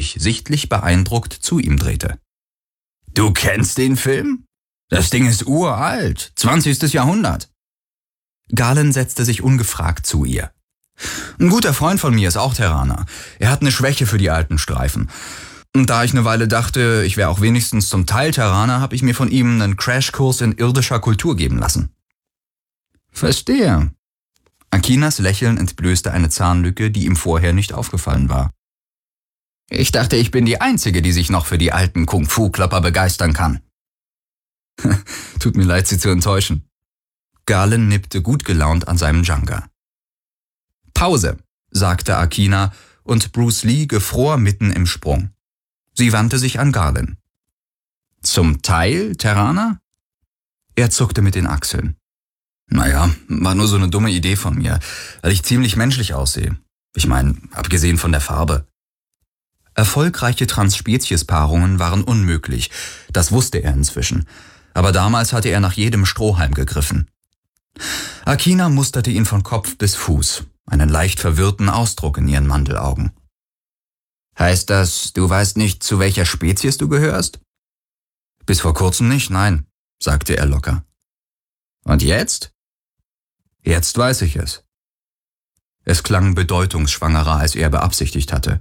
sich sichtlich beeindruckt zu ihm drehte. »Du kennst den Film? Das Ding ist uralt, 20. Jahrhundert.« Galen setzte sich ungefragt zu ihr. »Ein guter Freund von mir ist auch Terraner. Er hat eine Schwäche für die alten Streifen. Und da ich eine Weile dachte, ich wäre auch wenigstens zum Teil Terraner, habe ich mir von ihm einen Crashkurs in irdischer Kultur geben lassen.« »Verstehe.« Akinas Lächeln entblößte eine Zahnlücke, die ihm vorher nicht aufgefallen war. »Ich dachte, ich bin die Einzige, die sich noch für die alten Kung-Fu-Klopper begeistern kann.« »Tut mir leid, Sie zu enttäuschen.« Galen nippte gut gelaunt an seinem Janga. »Pause«, sagte Akina, und Bruce Lee gefror mitten im Sprung. Sie wandte sich an Galen. »Zum Teil, Terraner?« Er zuckte mit den Achseln. »Naja, war nur so eine dumme Idee von mir, weil ich ziemlich menschlich aussehe. Ich meine, abgesehen von der Farbe.« Erfolgreiche Transspeziespaarungen waren unmöglich, das wusste er inzwischen. Aber damals hatte er nach jedem Strohhalm gegriffen. Akina musterte ihn von Kopf bis Fuß, einen leicht verwirrten Ausdruck in ihren Mandelaugen. »Heißt das, du weißt nicht, zu welcher Spezies du gehörst?« »Bis vor kurzem nicht, nein«, sagte er locker. »Und jetzt?« »Jetzt weiß ich es.« Es klang bedeutungsschwangerer, als er beabsichtigt hatte.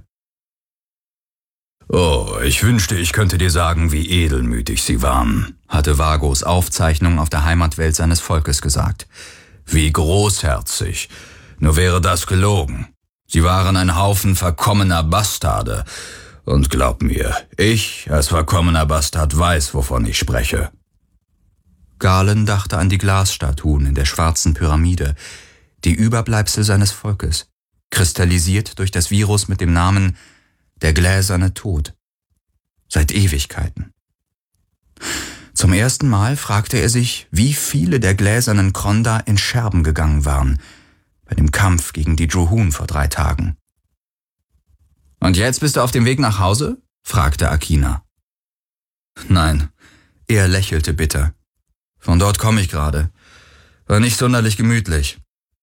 »Oh, ich wünschte, ich könnte dir sagen, wie edelmütig sie waren«, hatte Vagos Aufzeichnung auf der Heimatwelt seines Volkes gesagt. »Wie großherzig. Nur wäre das gelogen. Sie waren ein Haufen verkommener Bastarde. Und glaub mir, ich als verkommener Bastard weiß, wovon ich spreche.« Galen dachte an die Glasstatuen in der schwarzen Pyramide, die Überbleibsel seines Volkes, kristallisiert durch das Virus mit dem Namen »Der gläserne Tod«. Seit Ewigkeiten. Zum ersten Mal fragte er sich, wie viele der gläsernen Kronda in Scherben gegangen waren, bei dem Kampf gegen die Drohun vor 3 Tagen. »Und jetzt bist du auf dem Weg nach Hause?« fragte Akina. »Nein«, er lächelte bitter. »Von dort komme ich gerade. War nicht sonderlich gemütlich.«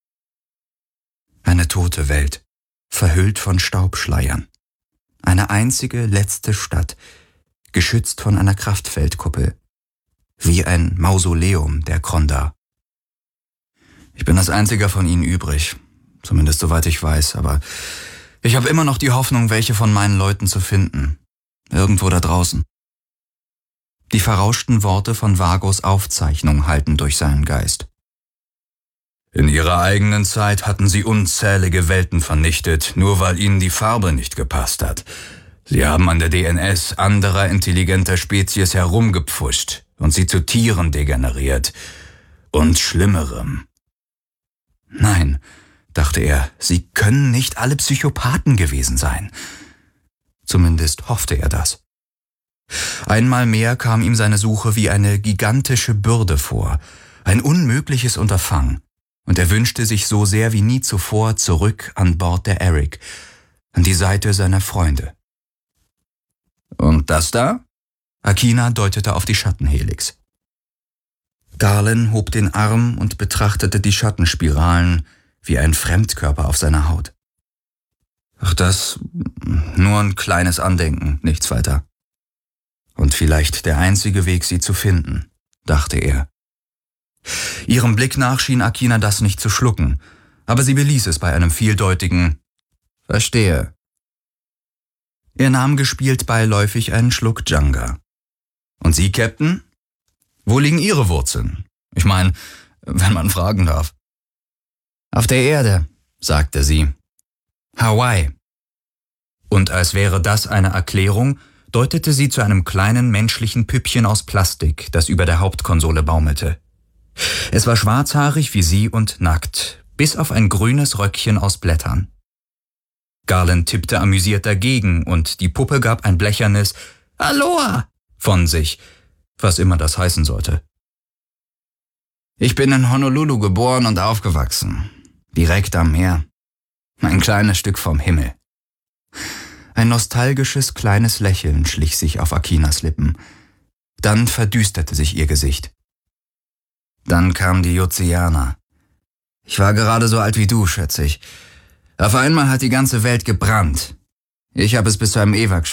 Eine tote Welt, verhüllt von Staubschleiern. Eine einzige letzte Stadt, geschützt von einer Kraftfeldkuppel. Wie ein Mausoleum der Kronda. Ich bin das einzige von ihnen übrig, zumindest soweit ich weiß, aber ich habe immer noch die Hoffnung, welche von meinen Leuten zu finden. Irgendwo da draußen. Die verrauschten Worte von Vagos Aufzeichnung hallten durch seinen Geist. In ihrer eigenen Zeit hatten sie unzählige Welten vernichtet, nur weil ihnen die Farbe nicht gepasst hat. Sie haben an der DNS anderer intelligenter Spezies herumgepfuscht und sie zu Tieren degeneriert. Und Schlimmerem. Nein, dachte er, sie können nicht alle Psychopathen gewesen sein. Zumindest hoffte er das. Einmal mehr kam ihm seine Suche wie eine gigantische Bürde vor, ein unmögliches Unterfangen, und er wünschte sich so sehr wie nie zuvor zurück an Bord der Eric, an die Seite seiner Freunde. »Und das da?« Akina deutete auf die Schattenhelix. Galen hob den Arm und betrachtete die Schattenspiralen wie ein Fremdkörper auf seiner Haut. »Ach, das, nur ein kleines Andenken, nichts weiter. Und vielleicht der einzige Weg, sie zu finden«, dachte er. Ihrem Blick nach schien Akina das nicht zu schlucken, aber sie beließ es bei einem vieldeutigen »Verstehe«. Er nahm gespielt beiläufig einen Schluck Janga. »Und Sie, Captain? Wo liegen Ihre Wurzeln? Ich meine, wenn man fragen darf.« »Auf der Erde«, sagte sie. »Hawaii.« Und als wäre das eine Erklärung, deutete sie zu einem kleinen menschlichen Püppchen aus Plastik, das über der Hauptkonsole baumelte. Es war schwarzhaarig wie sie und nackt, bis auf ein grünes Röckchen aus Blättern. Galen tippte amüsiert dagegen und die Puppe gab ein blechernes »Aloha« von sich, was immer das heißen sollte. »Ich bin in Honolulu geboren und aufgewachsen, direkt am Meer. Ein kleines Stück vom Himmel.« Ein nostalgisches kleines Lächeln schlich sich auf Akinas Lippen. Dann verdüsterte sich ihr Gesicht. »Dann kam die Jozianer. Ich war gerade so alt wie du, schätze ich. Auf einmal hat die ganze Welt gebrannt. Ich habe es bis zu einem Ewak